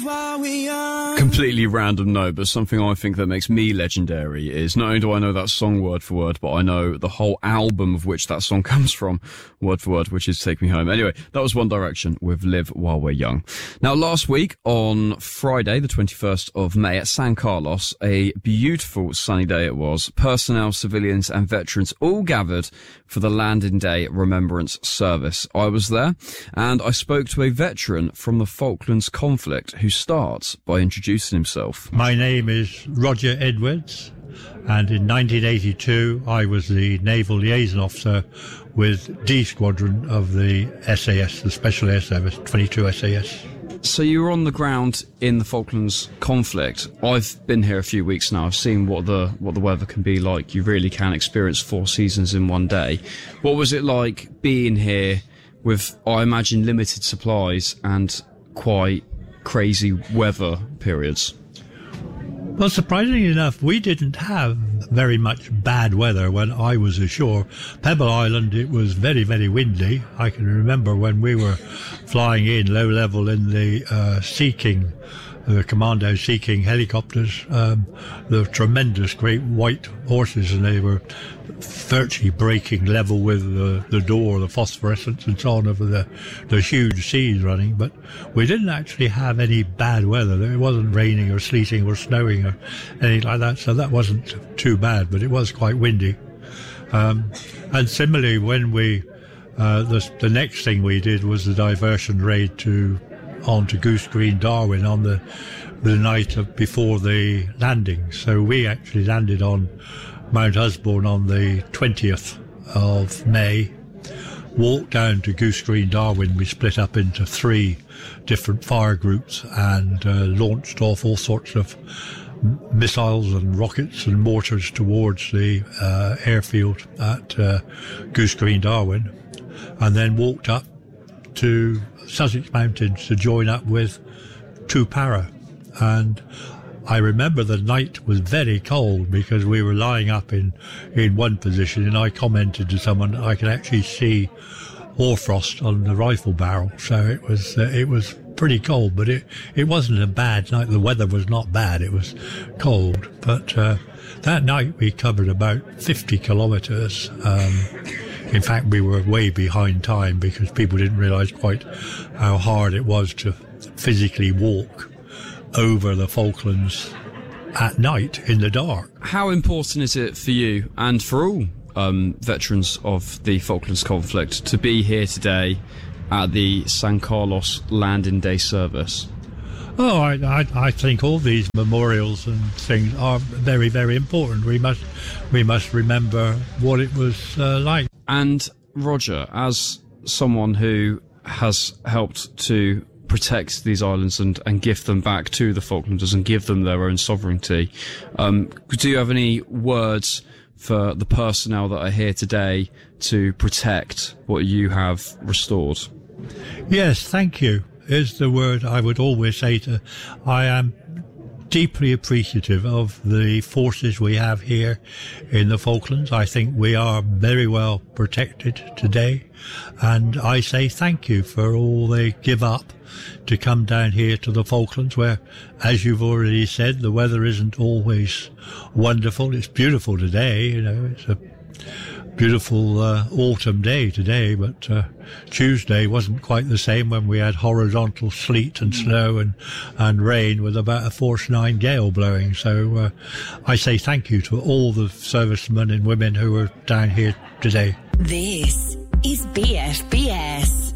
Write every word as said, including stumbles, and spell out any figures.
Completely random note, but something I think that makes me legendary is not only do I know that song word for word, but I know the whole album of which that song comes from word for word, which is Take Me Home. Anyway, that was One Direction with Live While We're Young. Now, last week on Friday, the twenty-first of May at San Carlos, a beautiful sunny day it was. Personnel, civilians and veterans all gathered for the Landing Day Remembrance Service. I was there and I spoke to a veteran from the Falklands conflict who starts by introducing himself. My name is Roger Edwards, and in nineteen eighty-two I was the Naval Liaison Officer with D Squadron of the S A S, the Special Air Service, twenty-two S A S. So you were on the ground in the Falklands conflict. I've been here a few weeks now. I've seen what the what the weather can be like. You really can experience four seasons in one day. What was it like being here with, I imagine, limited supplies and quite crazy weather periods? Well, surprisingly enough, we didn't have very much bad weather when I was ashore. Pebble Island, it was very, very windy. I can remember when we were flying in low level in the uh, Sea King, the Commando Sea King helicopters, um, the tremendous great white horses, and they were virtually breaking level with the, the door, the phosphorescence and so on over the, the huge seas running. But we didn't actually have any bad weather. It wasn't raining or sleeting or snowing or anything like that, so that wasn't too bad, but it was quite windy. Um, and similarly, when we, uh, the, the next thing we did was the diversion raid to on to Goose Green, Darwin on the, the night of before the landing. So we actually landed on Mount Usborne on the twentieth of May, walked down to Goose Green, Darwin. We split up into three different fire groups and uh, launched off all sorts of missiles and rockets and mortars towards the uh, airfield at uh, Goose Green, Darwin, and then walked up to Sussex Mountains to join up with two para. And I remember the night was very cold because we were lying up in, in one position, and I commented to someone I could actually see hoarfrost on the rifle barrel. So it was uh, it was pretty cold, but it, it wasn't a bad night. The weather was not bad. It was cold. But uh, that night we covered about fifty kilometres. Um, in fact, we were way behind time because people didn't realise quite how hard it was to physically walk over the Falklands at night in the dark. How important is it for you and for all um, veterans of the Falklands conflict to be here today at the San Carlos Landing Day service? Oh, I, I, I think all these memorials and things are very, very important. We must, we must remember what it was uh, like. And Roger, as someone who has helped to protect these islands and, and give them back to the Falklanders and give them their own sovereignty, um, do you have any words for the personnel that are here today to protect what you have restored? Yes, thank you is the word I would always say to. I am deeply appreciative of the forces we have here in the Falklands. I think we are very well protected today, and I say thank you for all they give up to come down here to the Falklands, where, as you've already said, the weather isn't always wonderful. It's beautiful today, you know, it's a beautiful uh, autumn day today, but uh, Tuesday wasn't quite the same when we had horizontal sleet and snow and, and rain with about a force nine gale blowing. So uh, I say thank you to all the servicemen and women who are down here today. This is B F B S.